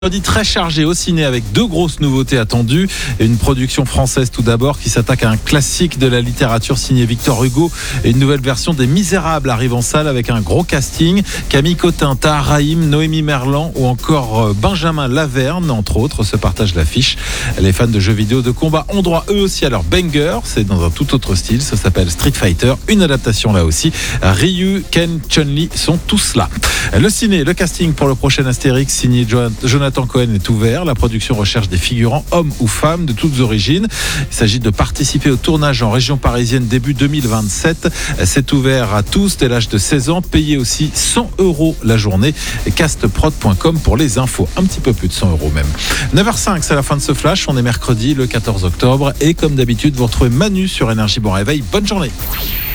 Vendredi très chargé au ciné avec deux grosses nouveautés attendues. Une production française tout d'abord qui s'attaque à un classique de la littérature signé Victor Hugo et une nouvelle version des Misérables arrive en salle avec un gros casting. Camille Cotin, Tahar Rahim, Noémie Merlan ou encore Benjamin Laverne entre autres se partagent l'affiche. Les fans de jeux vidéo de combat ont droit eux aussi à leur banger. C'est dans un tout autre style, ça s'appelle Street Fighter. Une adaptation là aussi. Ryu, Ken, Chun-Li sont tous là. Le ciné, le casting pour le prochain Astérix signé Jonathan Cohen est ouvert. La production recherche des figurants, hommes ou femmes de toutes origines. Il s'agit de participer au tournage en région parisienne début 2027. C'est ouvert à tous dès l'âge de 16 ans. Payé aussi 100 € la journée. Castprod.com pour les infos. Un petit peu plus de 100 € même. 9h05, c'est la fin de ce flash. On est mercredi le 14 octobre. Et comme d'habitude, vous retrouvez Manu sur Énergie Bon Réveil. Bonne journée.